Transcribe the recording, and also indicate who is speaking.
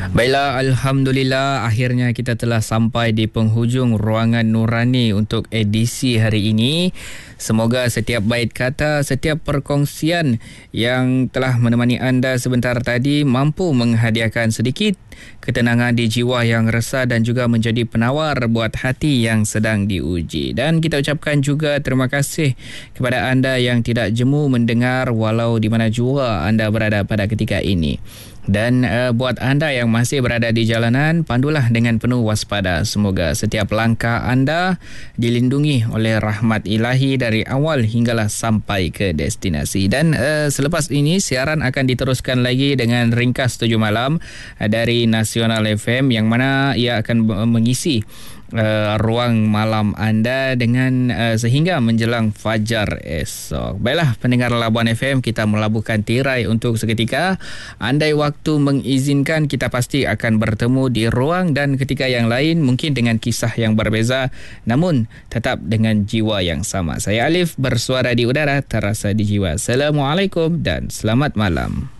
Speaker 1: Baiklah, Alhamdulillah akhirnya kita telah sampai di penghujung Ruangan Nurani untuk edisi hari ini. Semoga setiap bait kata, setiap perkongsian yang telah menemani anda sebentar tadi mampu menghadiahkan sedikit ketenangan di jiwa yang resah dan juga menjadi penawar buat hati yang sedang diuji. Dan kita ucapkan juga terima kasih kepada anda yang tidak jemu mendengar walau di mana jua anda berada pada ketika ini. Dan buat anda yang masih berada di jalanan, pandulah dengan penuh waspada. Semoga setiap langkah anda dilindungi oleh rahmat ilahi dari awal hinggalah sampai ke destinasi. Dan selepas ini siaran akan diteruskan lagi dengan ringkas 7 malam dari Nasional FM, yang mana ia akan mengisi ruang malam anda dengan sehingga menjelang fajar esok. Baiklah pendengar Labuan FM, kita melabuhkan tirai untuk seketika. Andai waktu mengizinkan, kita pasti akan bertemu di ruang dan ketika yang lain, mungkin dengan kisah yang berbeza namun tetap dengan jiwa yang sama. Saya Alif, bersuara di udara, terasa di jiwa. Assalamualaikum dan selamat malam.